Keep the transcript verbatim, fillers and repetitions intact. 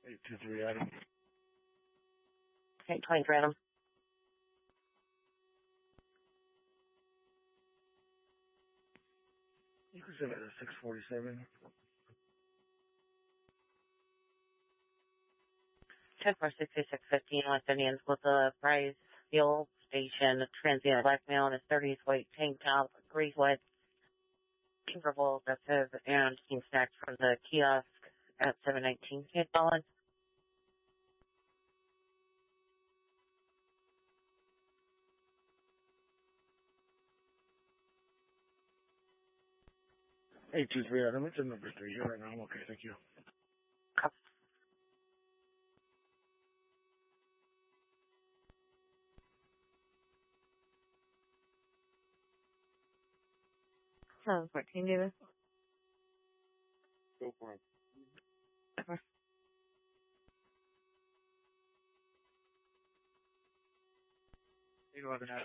eight two three Adam. eight twenty-three Adam. You can send it to six forty-seven. ten four sixty-six fifteen West Indians with the Price Fuel Station transient blackmail and a thirties weight tank top, grease wet, interval aggressive, and team snacks from the kiosk at seven nineteen. Kate Ballin. eight two three Adam. It's in number three here right now. I'm okay, thank you. seven fourteen, David. Go for it. eight eleven Adam.